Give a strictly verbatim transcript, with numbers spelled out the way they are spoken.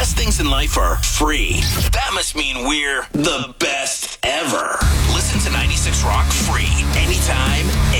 best things in life are free. That must mean we're the best ever. Listen to ninety-six Rock free anytime,